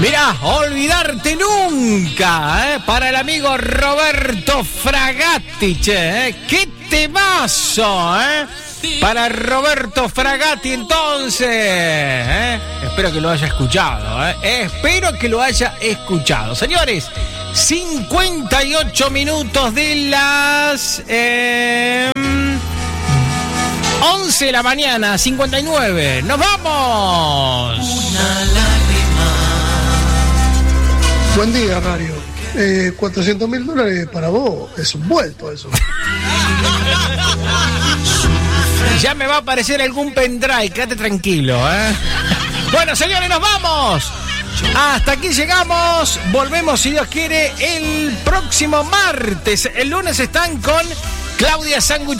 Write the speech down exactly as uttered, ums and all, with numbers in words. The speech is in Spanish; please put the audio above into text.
Mirá, olvidarte nunca, ¿eh? Para el amigo Roberto Fragatti, che, ¿eh? ¡Qué temazo, eh! Para Roberto Fragatti, entonces, ¿eh? Espero que lo haya escuchado, ¿eh? Espero que lo haya escuchado. Señores, cincuenta y ocho minutos de las eh, once de la mañana, cincuenta y nueve. ¡Nos vamos! Una lágrima. Buen día, Mario. Eh, cuatrocientos mil dólares para vos. Es un vuelto eso. Ya me va a aparecer algún pendrive, quédate tranquilo, ¿eh? Bueno, señores, nos vamos. Hasta aquí llegamos. Volvemos, si Dios quiere, el próximo martes. El lunes están con Claudia Sanguchini.